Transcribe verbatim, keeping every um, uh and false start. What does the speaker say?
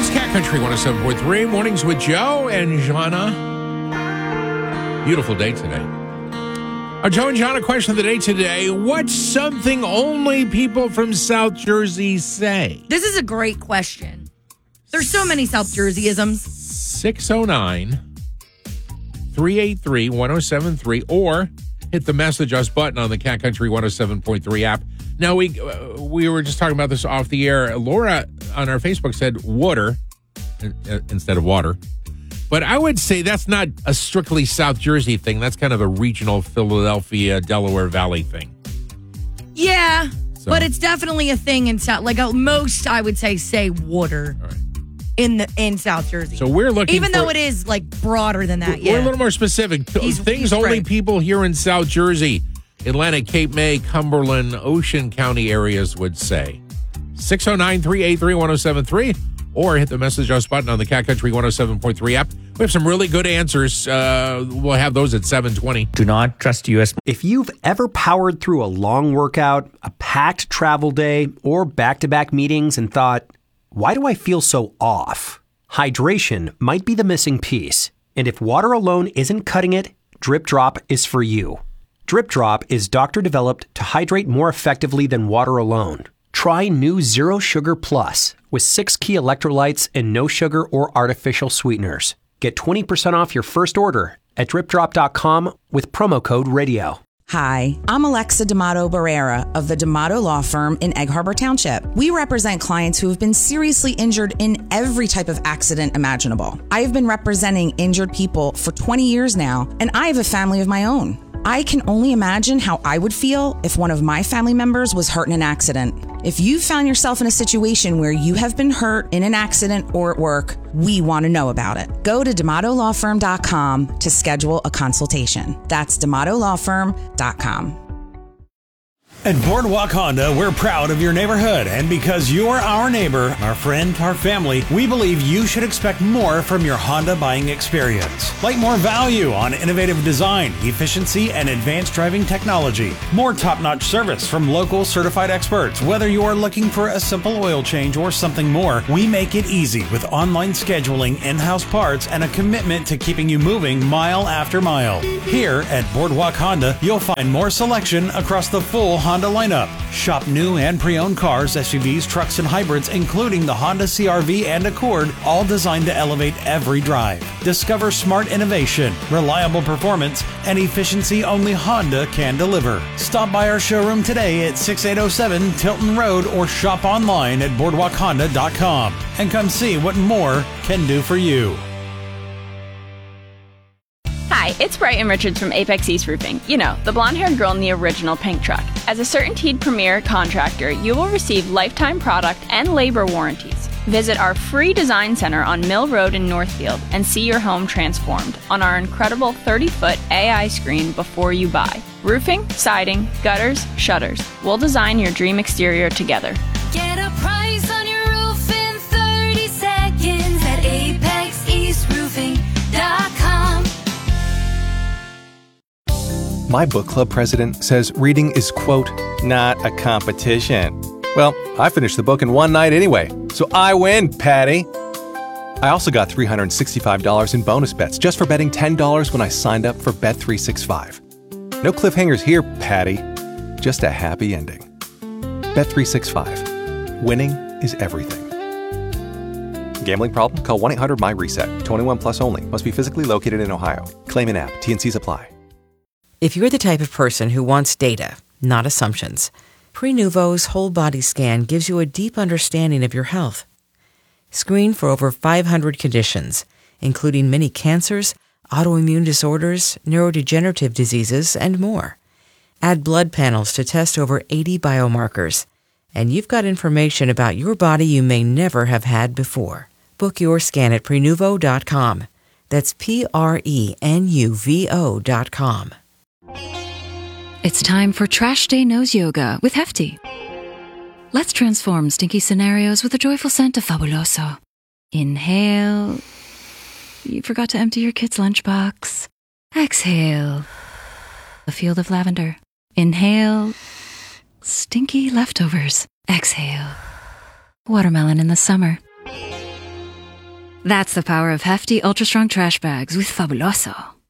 It's Cat Country one oh seven point three. Mornings with Joe and Jana. Beautiful day today. Our Joe and Jana question of the day today. What's something only people from South Jersey say? This is a great question. There's so many South Jerseyisms. six oh nine, three eight three, one oh seven three or hit the message us button on the Cat Country one oh seven point three app. Now, we uh, we were just talking about this off the air. Laura on our Facebook said water uh, instead of water. But I would say that's not a strictly South Jersey thing. That's kind of a regional Philadelphia, Delaware Valley thing. Yeah, So- but it's definitely a thing in South. Like uh, most, I would say, say water All right. in the in South Jersey. So we're looking even for- though it is like broader than that. We're Yeah, a little more specific. He's- Things he's only right. people here in South Jersey, Atlantic, Cape May, Cumberland, Ocean County areas would say. six oh nine, three eight three, one oh seven three or hit the message us button on the Cat Country one oh seven point three app. We have some really good answers. Uh, we'll have those at seven twenty. Do not trust U S If you've ever powered through a long workout, a packed travel day, or back-to-back meetings and thought, why do I feel so off? Hydration might be the missing piece. And if water alone isn't cutting it, Drip Drop is for you. Drip Drop is doctor-developed to hydrate more effectively than water alone. Try new Zero Sugar Plus with six key electrolytes and no sugar or artificial sweeteners. Get twenty percent off your first order at drip drop dot com with promo code radio. Hi, I'm Alexa D'Amato Barrera of the D'Amato Law Firm in Egg Harbor Township. We represent clients who have been seriously injured in every type of accident imaginable. I have been representing injured people for twenty years now, and I have a family of my own. I can only imagine how I would feel if one of my family members was hurt in an accident. If you found yourself in a situation where you have been hurt in an accident or at work, we want to know about it. Go to D'Amato Law Firm dot com to schedule a consultation. That's D'Amato Law Firm dot com. At Boardwalk Honda, we're proud of your neighborhood, and because you're our neighbor, our friend, our family, we believe you should expect more from your Honda buying experience. Like more value on innovative design, efficiency, and advanced driving technology. More top-notch service from local certified experts. Whether you are looking for a simple oil change or something more, we make it easy with online scheduling, in-house parts, and a commitment to keeping you moving mile after mile. Here at Boardwalk Honda, you'll find more selection across the full Honda Honda lineup. Shop new and pre-owned cars, S U Vs, trucks, and hybrids, including the Honda C R V and Accord, all designed to elevate every drive. Discover smart innovation, reliable performance, and efficiency only Honda can deliver. Stop by our showroom today at sixty-eight oh seven Tilton Road or shop online at boardwalk honda dot com and come see what more can do for you. Hi, it's Brighton Richards from Apex East Roofing. You know, the blonde-haired girl in the original pink truck. As a CertainTeed Premier contractor, you will receive lifetime product and labor warranties. Visit our free design center on Mill Road in Northfield and see your home transformed on our incredible thirty-foot A I screen before you buy. Roofing, siding, gutters, shutters. We'll design your dream exterior together. Get a price on your roof in thirty seconds at apex east roofing dot com. My book club president says reading is, quote, not a competition. Well, I finished the book in one night anyway, so I win, Patty. I also got three hundred sixty-five dollars in bonus bets just for betting ten dollars when I signed up for Bet three sixty-five. No cliffhangers here, Patty. Just a happy ending. Bet three sixty-five. Winning is everything. Gambling problem? Call one eight hundred my reset. twenty-one plus only. Must be physically located in Ohio. Claim in app. T and Cs apply. If you're the type of person who wants data, not assumptions, Prenuvo's whole body scan gives you a deep understanding of your health. Screen for over five hundred conditions, including many cancers, autoimmune disorders, neurodegenerative diseases, and more. Add blood panels to test over eighty biomarkers, and you've got information about your body you may never have had before. Book your scan at prenuvo dot com. That's P R E N U V O dot com. It's time for Trash Day Nose Yoga with Hefty. Let's transform stinky scenarios with a joyful scent of Fabuloso. Inhale. You forgot to empty your kid's lunchbox. Exhale. A field of lavender. Inhale. Stinky leftovers. Exhale. Watermelon in the summer. That's the power of hefty, ultra strong trash bags with Fabuloso.